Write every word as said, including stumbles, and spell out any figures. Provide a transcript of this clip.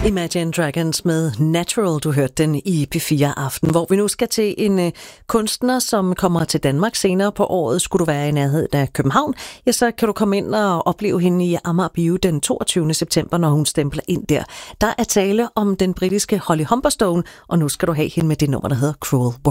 Imagine Dragons med Natural, du hørte den i P fire Aften, hvor vi nu skal til en uh, kunstner, som kommer til Danmark senere på året. Skulle du være i nærheden af København, ja, så kan du komme ind og opleve hende i Amager Bio den toogtyvende september, når hun stempler ind der. Der er tale om den britiske Holly Humberstone, og nu skal du have hende med det nummer, der hedder Cruel World.